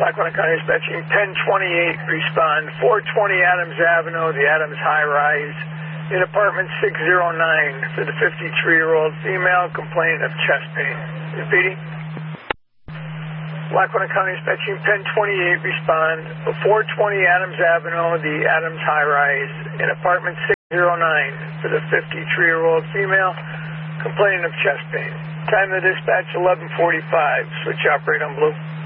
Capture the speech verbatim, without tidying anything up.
Lackawanna County Dispatching, ten twenty-eight, respond. four twenty Adams Avenue, the Adams High Rise, in apartment six oh nine, for the fifty-three-year-old female complaining of chest pain. Repeating. Lackawanna County Dispatching, ten twenty-eight, respond. four twenty Adams Avenue, the Adams High Rise, in apartment six oh nine, for the fifty-three-year-old female complaining of chest pain. Time of the dispatch, eleven forty-five. Switch operator on blue.